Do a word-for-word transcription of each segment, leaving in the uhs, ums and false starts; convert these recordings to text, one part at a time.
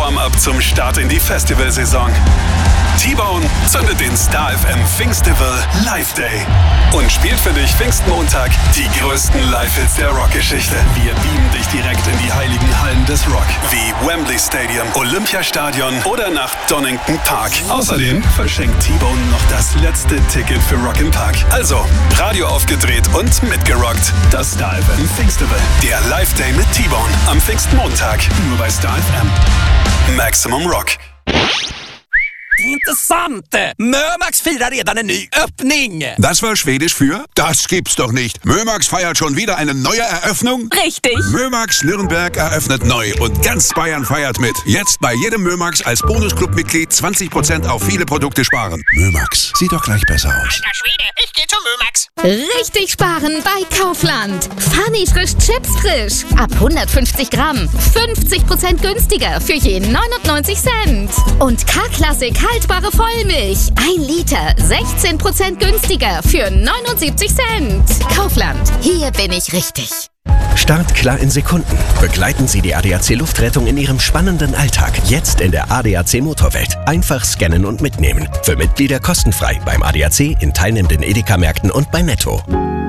Warm-up zum Start in die Festivalsaison. T-Bone zündet den Star F M Pfingstival Live Day und spielt für dich Pfingstmontag die größten Live-Hits der Rockgeschichte. Wir beamen dich direkt in die heiligen Hallen des Rock, wie Wembley Stadium, Olympiastadion oder nach Donington Park. Außerdem verschenkt T-Bone noch das letzte Ticket für Rock im Park. Also, Radio aufgedreht und mitgerockt. Das Star F M Pfingstival. Der Live Day mit T-Bone am Pfingstmontag. Nur bei Star F M. Maximum Rock. Intressant! Mömax firar redan en ny öppning! Das war Schwedisch für? Das gibt's doch nicht. Mömax feiert schon wieder eine neue Eröffnung? Richtig! Mömax Nürnberg eröffnet neu und ganz Bayern feiert mit. Jetzt bei jedem Mömax als Bonusclub-Mitglied zwanzig Prozent auf viele Produkte sparen. Mömax, sieht doch gleich besser aus. Alter Schwede, ich geh zu Mömax. Richtig sparen bei Kaufland. Funny frisch Chips frisch. Ab hundertfünfzig Gramm. fünfzig Prozent günstiger für je neunundneunzig Cent. Und K-Klassik haltbare Vollmilch. ein Liter. sechzehn Prozent günstiger für neunundsiebzig Cent. Kaufland. Hier bin ich richtig. Start klar in Sekunden. Begleiten Sie die A D A C Luftrettung in Ihrem spannenden Alltag. Jetzt in der A D A C Motorwelt. Einfach scannen und mitnehmen. Für Mitglieder kostenfrei beim A D A C, in teilnehmenden Edeka-Märkten und bei Netto.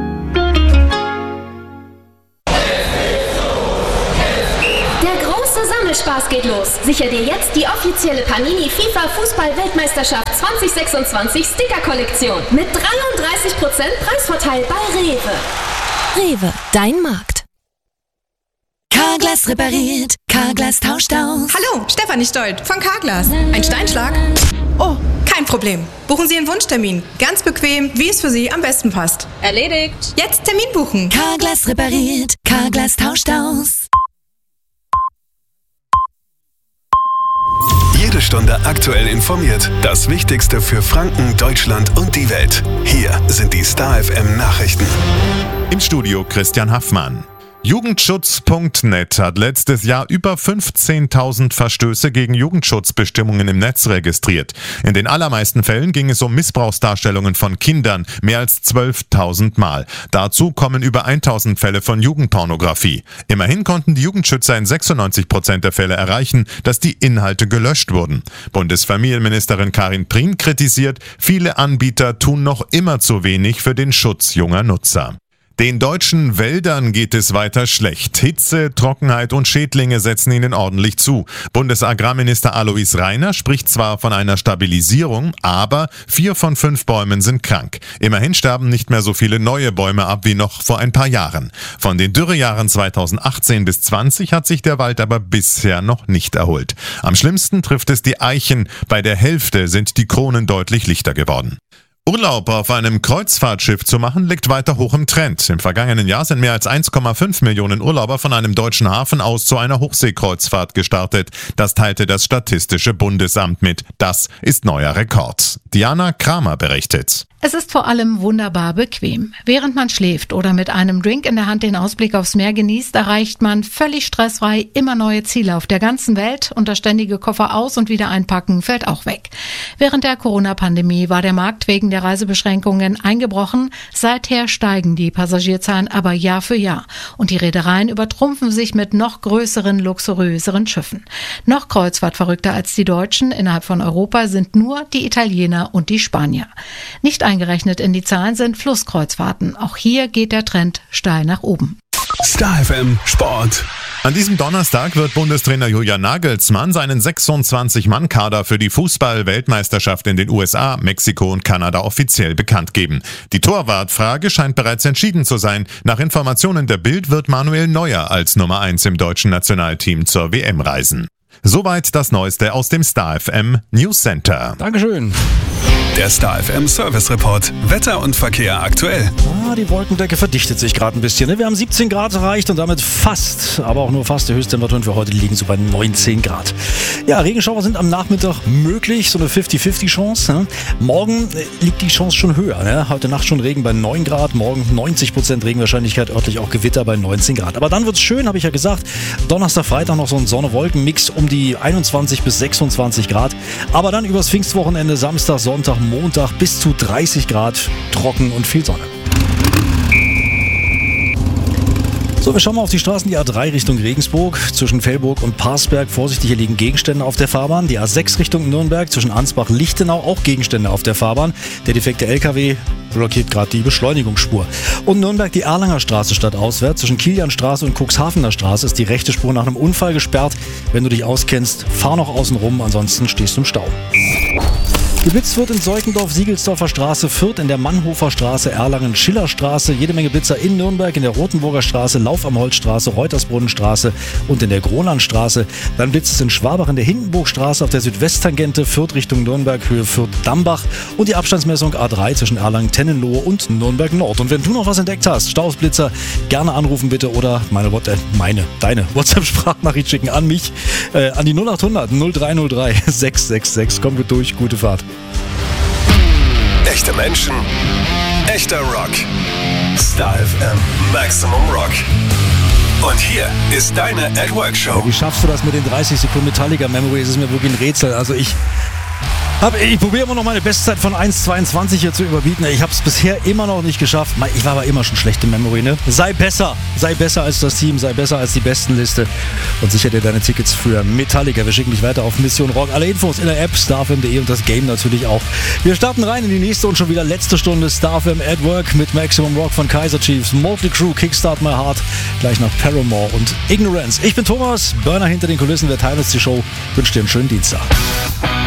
Spaß geht los. Sicher dir jetzt die offizielle Panini FIFA Fußball-Weltmeisterschaft zwanzig sechsundzwanzig Sticker-Kollektion mit dreiunddreißig Prozent Preisvorteil bei Rewe. Rewe, dein Markt. Carglass repariert, Carglass tauscht aus. Hallo, Stefanie Stolt von Carglass. Ein Steinschlag? Oh, kein Problem. Buchen Sie Ihren Wunschtermin. Ganz bequem, wie es für Sie am besten passt. Erledigt. Jetzt Termin buchen. Carglass repariert, Carglass tauscht aus. Jede Stunde aktuell informiert. Das Wichtigste für Franken, Deutschland und die Welt. Hier sind die Star F M Nachrichten. Im Studio Christian Haffmann. Jugendschutz Punkt net hat letztes Jahr über fünfzehntausend Verstöße gegen Jugendschutzbestimmungen im Netz registriert. In den allermeisten Fällen ging es um Missbrauchsdarstellungen von Kindern, mehr als zwölftausend Mal. Dazu kommen über tausend Fälle von Jugendpornografie. Immerhin konnten die Jugendschützer in sechsundneunzig Prozent der Fälle erreichen, dass die Inhalte gelöscht wurden. Bundesfamilienministerin Karin Prien kritisiert, viele Anbieter tun noch immer zu wenig für den Schutz junger Nutzer. Den deutschen Wäldern geht es weiter schlecht. Hitze, Trockenheit und Schädlinge setzen ihnen ordentlich zu. Bundesagrarminister Alois Rainer spricht zwar von einer Stabilisierung, aber vier von fünf Bäumen sind krank. Immerhin sterben nicht mehr so viele neue Bäume ab wie noch vor ein paar Jahren. Von den Dürrejahren zweitausendachtzehn bis zwanzig hat sich der Wald aber bisher noch nicht erholt. Am schlimmsten trifft es die Eichen. Bei der Hälfte sind die Kronen deutlich lichter geworden. Urlaub auf einem Kreuzfahrtschiff zu machen, liegt weiter hoch im Trend. Im vergangenen Jahr sind mehr als eins Komma fünf Millionen Urlauber von einem deutschen Hafen aus zu einer Hochseekreuzfahrt gestartet. Das teilte das Statistische Bundesamt mit. Das ist neuer Rekord. Diana Kramer berichtet. Es ist vor allem wunderbar bequem. Während man schläft oder mit einem Drink in der Hand den Ausblick aufs Meer genießt, erreicht man völlig stressfrei immer neue Ziele auf der ganzen Welt und das ständige Koffer aus- und wieder einpacken fällt auch weg. Während der Corona-Pandemie war der Markt wegen der Reisebeschränkungen eingebrochen. Seither steigen die Passagierzahlen aber Jahr für Jahr und die Reedereien übertrumpfen sich mit noch größeren, luxuriöseren Schiffen. Noch kreuzfahrtverrückter als die Deutschen innerhalb von Europa sind nur die Italiener und die Spanier. Nicht eingerechnet in die Zahlen sind Flusskreuzfahrten. Auch hier geht der Trend steil nach oben. Star F M Sport. An diesem Donnerstag wird Bundestrainer Julian Nagelsmann seinen sechsundzwanzig-Mann-Kader für die Fußball-Weltmeisterschaft in den U S A, Mexiko und Kanada offiziell bekannt geben. Die Torwartfrage scheint bereits entschieden zu sein. Nach Informationen der Bild wird Manuel Neuer als Nummer eins im deutschen Nationalteam zur W M reisen. Soweit das Neueste aus dem Star F M News Center. Dankeschön. Der Star F M Service Report. Wetter und Verkehr aktuell. Ah, die Wolkendecke verdichtet sich gerade ein bisschen. Ne? Wir haben siebzehn Grad erreicht und damit fast, aber auch nur fast die Höchsttemperaturen für heute liegen so bei neunzehn Grad. Ja, Regenschauer sind am Nachmittag möglich, so eine fünfzig fünfzig Chance. Ne? Morgen liegt die Chance schon höher. Ne? Heute Nacht schon Regen bei neun Grad, morgen neunzig Prozent Regenwahrscheinlichkeit, örtlich auch Gewitter bei neunzehn Grad. Aber dann wird's schön, habe ich ja gesagt. Donnerstag, Freitag noch so ein Sonne-Wolken-Mix um die einundzwanzig bis sechsundzwanzig Grad. Aber dann übers Pfingstwochenende, Samstag, Sonntag, Montag bis zu dreißig Grad, trocken und viel Sonne. So, wir schauen mal auf die Straßen. Die A drei Richtung Regensburg, zwischen Velburg und Parsberg. Vorsichtig, hier liegen Gegenstände auf der Fahrbahn. Die A sechs Richtung Nürnberg, zwischen Ansbach-Lichtenau, auch Gegenstände auf der Fahrbahn. Der defekte L K W blockiert gerade die Beschleunigungsspur. Und Nürnberg, die Erlanger Straße stadtauswärts. Zwischen Kilianstraße und Cuxhavener Straße ist die rechte Spur nach einem Unfall gesperrt. Wenn du dich auskennst, fahr noch außen rum, ansonsten stehst du im Stau. Geblitzt wird in Seukendorf, Siegelsdorfer Straße, Fürth, in der Mannhofer Straße, Erlangen, Schillerstraße, jede Menge Blitzer in Nürnberg, in der Rotenburger Straße, Lauf am Holzstraße, Reutersbrunnenstraße und in der Grolandstraße. Dann blitzt es in Schwabach in der Hindenburgstraße auf der Südwesttangente, Fürth Richtung Nürnberg, Höhe Fürth-Dambach und die Abstandsmessung A drei zwischen Erlangen-Tennenlohe und Nürnberg Nord. Und wenn du noch was entdeckt hast, Stausblitzer, gerne anrufen bitte oder meine, äh, meine deine WhatsApp-Sprachnachricht schicken an mich, äh, an die null acht hundert null drei null drei sechs sechs sechs. Komm gut durch, gute Fahrt. Echte Menschen, echter Rock. Star F M Maximum Rock. Und hier ist deine At Work Show. Ja, wie schaffst du das mit den dreißig Sekunden Metallica Memory? Das ist mir wirklich ein Rätsel. Also ich Hab, ich probiere immer noch meine Bestzeit von eins zweiundzwanzig hier zu überbieten. Ich habe es bisher immer noch nicht geschafft. Ich war aber immer schon schlecht in Memory, ne? Sei besser. Sei besser als das Team. Sei besser als die Bestenliste. Und sicher dir deine Tickets für Metallica. Wir schicken dich weiter auf Mission Rock. Alle Infos in der App star f m punkt d e und das Game natürlich auch. Wir starten rein in die nächste und schon wieder letzte Stunde Star F M at Work mit Maximum Rock von Kaiser Chiefs, Motley Crue, Kickstart My Heart, gleich nach Paramore und Ignorance. Ich bin Thomas, Burner hinter den Kulissen. Wir teilen uns die Show. Wünsche dir einen schönen Dienstag.